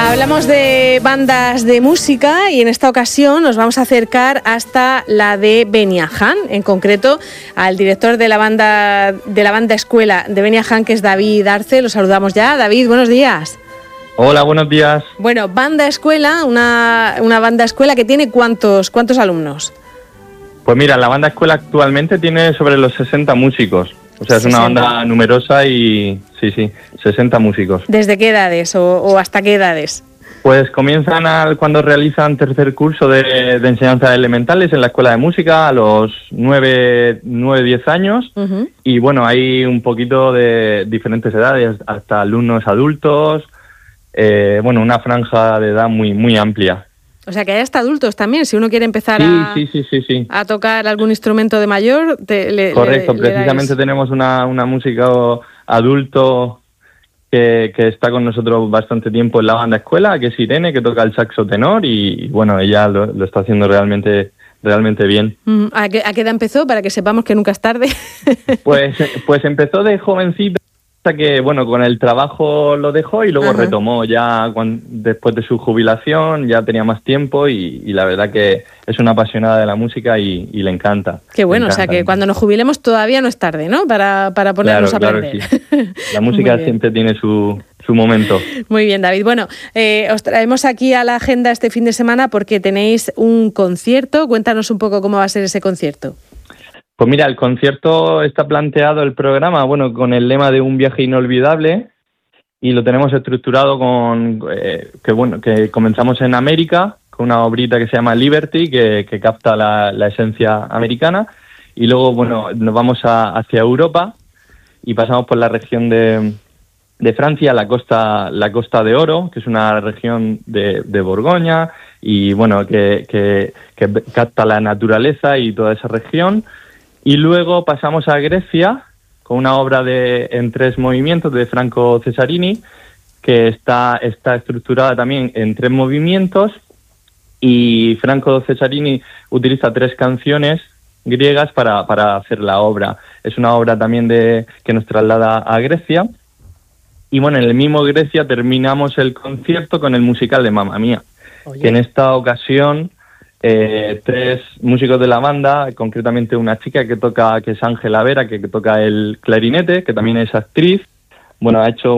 Hablamos de bandas de música y en esta ocasión nos vamos a acercar hasta la de Beniaján, en concreto al director de la banda escuela de Beniaján, que es David Arce. Lo saludamos ya. David, buenos días. Hola, buenos días. Bueno, banda escuela, una banda escuela que tiene ¿cuántos alumnos? Pues mira, la banda escuela actualmente tiene sobre los 60 músicos. O sea, es 60. Una banda numerosa y sí, 60 músicos. ¿Desde qué edades o hasta qué edades? Pues comienzan cuando realizan tercer curso de enseñanza elementales en la escuela de música a los 9-10 años. Uh-huh. Y bueno, hay un poquito de diferentes edades, hasta alumnos adultos. Una franja de edad muy amplia. O sea, que hay hasta adultos también, si uno quiere empezar Sí. a tocar algún instrumento de mayor. Correcto, precisamente tenemos una músico adulto que está con nosotros bastante tiempo en la banda escuela, que es Irene, que toca el saxo tenor y bueno, ella lo está haciendo realmente bien. ¿A qué edad empezó? Para que sepamos que nunca es tarde. Pues empezó de jovencita, hasta que bueno, con el trabajo lo dejó y luego retomó ya después de su jubilación, ya tenía más tiempo y la verdad que es una apasionada de la música y le encanta. Qué bueno, o sea que cuando nos jubilemos todavía no es tarde, ¿no? Para ponernos a aprender. Claro, sí. La música siempre tiene su momento. Muy bien, David. Bueno, os traemos aquí a la agenda este fin de semana porque tenéis un concierto. Cuéntanos un poco cómo va a ser ese concierto. Pues mira, el concierto está planteado, el programa, con el lema de un viaje inolvidable y lo tenemos estructurado que comenzamos en América con una obrita que se llama Liberty, que capta la esencia americana y luego, nos vamos hacia Europa y pasamos por la región de Francia, la costa de Oro, que es una región de Borgoña y, que capta la naturaleza y toda esa región. Y luego pasamos a Grecia con una obra en 3 movimientos de Franco Cesarini, que está estructurada también en 3 movimientos y Franco Cesarini utiliza 3 canciones griegas para hacer la obra. Es una obra también que nos traslada a Grecia. Y en el mismo Grecia terminamos el concierto con el musical de Mamma Mía, que en esta ocasión 3 músicos de la banda, concretamente una chica que es Ángela Vera, que toca el clarinete, que también es actriz, ha hecho